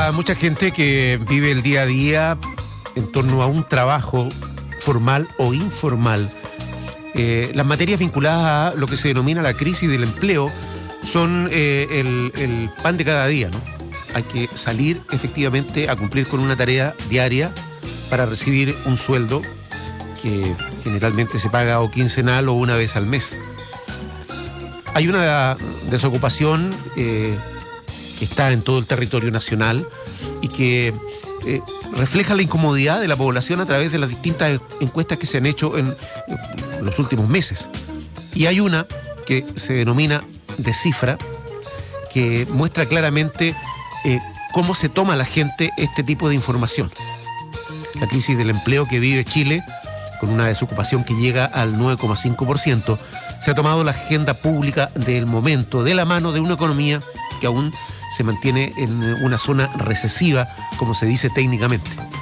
Para mucha gente que vive el día a día en torno a un trabajo formal o informal, las materias vinculadas a lo que se denomina la crisis del empleo son el pan de cada día, ¿no? Hay que salir efectivamente a cumplir con una tarea diaria para recibir un sueldo que generalmente se paga o quincenal o una vez al mes. Hay una desocupación que está en todo el territorio nacional y que refleja la incomodidad de la población a través de las distintas encuestas que se han hecho en los últimos meses. Y hay una que se denomina Descifra, que muestra claramente cómo se toma la gente este tipo de información. La crisis del empleo que vive Chile, con una desocupación que llega al 9,5%, se ha tomado la agenda pública del momento, de la mano de una economía que aún se mantiene en una zona recesiva, como se dice técnicamente.